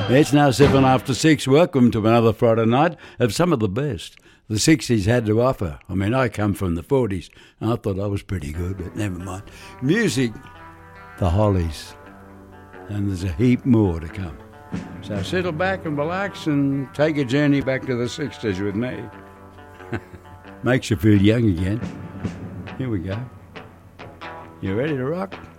It's now 6:07. Welcome to another Friday night of some of the best the 60s had to offer. I mean, I come from the 40s, and I thought I was pretty good, but never mind. Music, the Hollies, and there's a heap more to come. So settle back and relax and take a journey back to the 60s with me. Makes you feel young again. Here we go. You ready to rock?